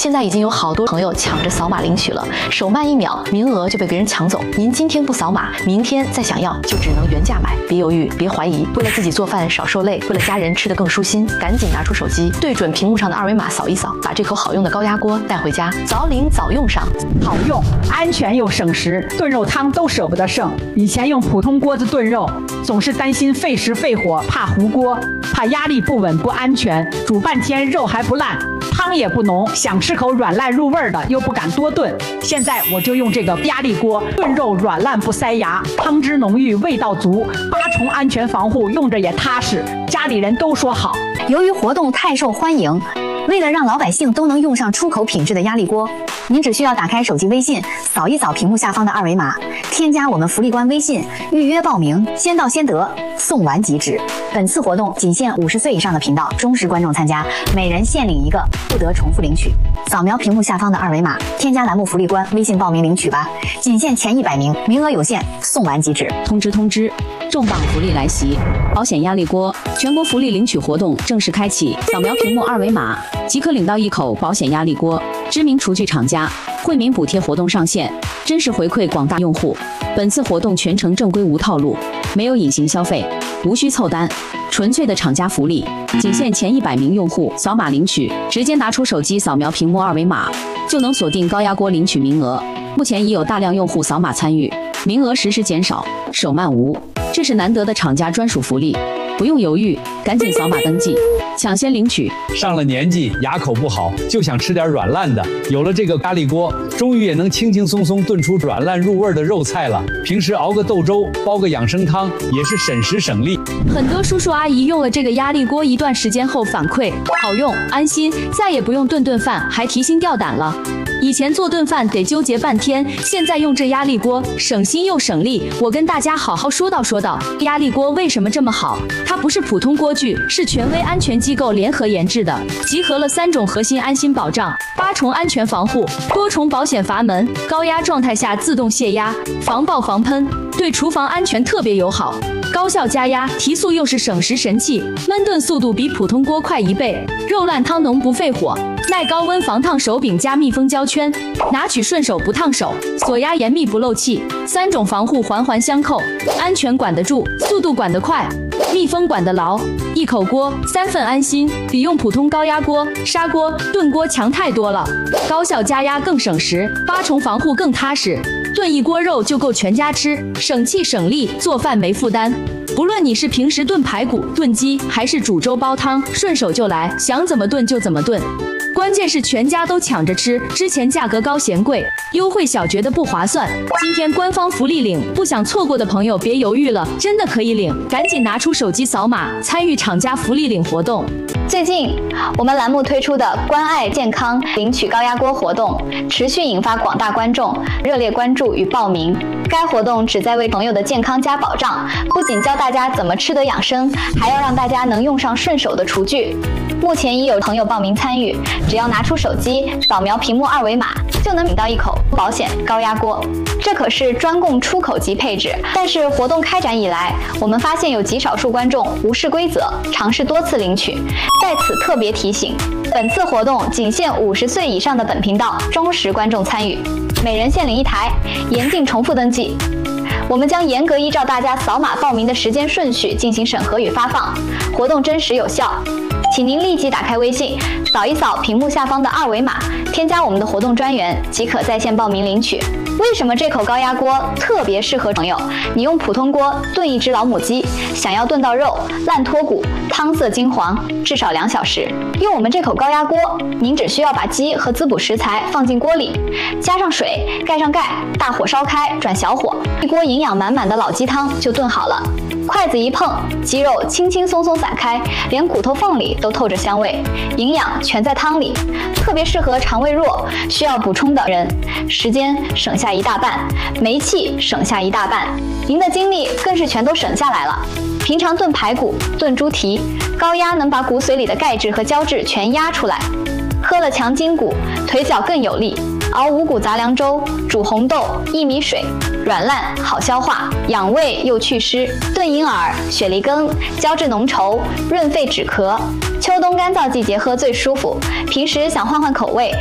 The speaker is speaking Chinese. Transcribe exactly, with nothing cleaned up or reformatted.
现在已经有好多朋友抢着扫码领取了，手慢一秒，名额就被别人抢走。您今天不扫码，明天再想要就只能原价买。别犹豫，别怀疑，为了自己做饭少受累，为了家人吃得更舒心，赶紧拿出手机，对准屏幕上的二维码扫一扫，把这口好用的高压锅带回家，早领早用上。 好用、安全又省时，炖肉汤都舍不得剩。以前用普通锅子炖肉，总是担心费时费火，怕糊锅，怕压力不稳不安全，煮半天肉还不烂，汤也不浓，想吃口软烂入味的又不敢多炖。现在我就用这个压力锅炖肉，软烂不塞牙，汤汁浓郁，味道足，八重安全防护，用着也踏实，家里人都说好。 由于活动太受欢迎，为了让老百姓都能用上出口品质的压力锅，您只需要打开手机微信，扫一扫屏幕下方的二维码，添加我们福利官微信，预约报名，先到先得，送完即止。本次活动仅限五十岁以上的频道忠实观众参加，每人限领一个，不得重复领取。扫描屏幕下方的二维码，添加栏目福利官微信报名领取吧，仅限前一百名，名额有限，送完即止。 通知通知，重磅福利来袭！保险压力锅全国福利领取活动正式开启，扫描屏幕二维码即可领到一口保险压力锅。知名厨具厂家惠民补贴活动上线，真实回馈广大用户。本次活动全程正规无套路，没有隐形消费，无需凑单，纯粹的厂家福利，仅限前一百名用户扫码领取，直接拿出手机扫描屏幕二维码，就能锁定高压锅领取名额。目前已有大量用户扫码参与，名额实时减少，手慢无，这是难得的厂家专属福利，不用犹豫，赶紧扫码登记，抢先领取。 上了年纪，牙口不好，就想吃点软烂的，有了这个压力锅，终于也能轻轻松松炖出软烂入味的肉菜了。平时熬个豆粥，煲个养生汤，也是省时省力。 很多叔叔阿姨用了这个压力锅一段时间后反馈好用、安心，再也不用炖炖饭还提心吊胆了。以前做顿饭得纠结半天，现在用这压力锅省心又省力。我跟大家好好说道说道，压力锅为什么这么好？它不是普通锅具，是权威安全机构联合研制的，集合了三种核心安心保障、八重安全防护、多重保险阀门，高压状态下自动泄压，防爆防喷，对厨房安全特别友好。高效加压，提速又是省时神器，焖炖速度比普通锅快一倍，肉烂汤浓不费火，耐高温防烫手柄加密封胶圈，拿取顺手不烫手，锁压严密不漏气，三种防护环环相扣，安全管得住，速度管得快，密封管得牢，一口锅三份安心，比用普通高压锅、砂锅、炖锅强太多了。高效加压更省时，八重防护更踏实，炖一锅肉就够全家吃，省气省力，做饭没负担。不论你是平时炖排骨、炖鸡，还是煮粥煲汤，顺手就来，想怎么炖就怎么炖。关键是全家都抢着吃，之前价格高嫌贵，优惠小觉得不划算，今天官方福利领，不想错过的朋友别犹豫了，真的可以领，赶紧拿出手机扫码参与厂家福利领活动。 最近我们栏目推出的关爱健康领取高压锅活动持续引发广大观众热烈关注与报名。该活动旨在为朋友的健康加保障，不仅教大家怎么吃得养生，还要让大家能用上顺手的厨具。目前已有朋友报名参与，只要拿出手机扫描屏幕二维码，就能领到一口保险高压锅。这可是专供出口级配置，但是活动开展以来，我们发现有极少数观众无视规则，尝试多次领取。在此特别提醒，本次活动仅限五十岁以上的本频道忠实观众参与，每人限领一台，严禁重复登记。我们将严格依照大家扫码报名的时间顺序进行审核与发放，活动真实有效。请您立即打开微信，扫一扫屏幕下方的二维码，添加我们的活动专员，即可在线报名领取。为什么这口高压锅特别适合朋友？你用普通锅炖一只老母鸡，想要炖到肉烂脱骨、汤色金黄，至少两小时。用我们这口高压锅，您只需要把鸡和滋补食材放进锅里，加上水，盖上盖，大火烧开，转小火，一锅营养满满的老鸡汤就炖好了。筷子一碰，鸡肉轻轻松松散开，连骨头缝里都透着香味，营养全在汤里，特别适合肠胃弱、需要补充的人。时间省下一大半，煤气省下一大半，您的精力更是全都省下来了。平常炖排骨、炖猪蹄，高压能把骨髓里的钙质和胶质全压出来，喝了强筋骨，腿脚更有力。熬五谷杂粮粥，煮红豆、薏米水，软烂好消化，养胃又祛湿。炖银耳、雪梨羹，胶质浓稠，润肺止咳。秋冬干燥季节喝最舒服，平时想换换口味，